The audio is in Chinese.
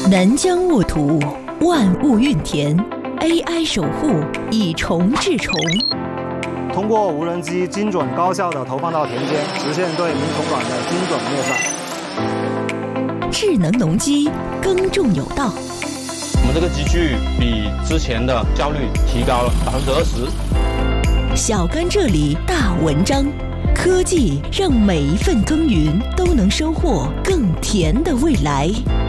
南疆沃土，万物蕴田 ，AI 守护以虫治虫。 通过无人机精准高效地投放到田间，实现对鸣虫卵的精准灭杀。 智能农机，耕种有道。 我们这个机具比之前的效率提高了20%。 小甘蔗里大文章，科技让每一份耕耘都能收获更甜的未来。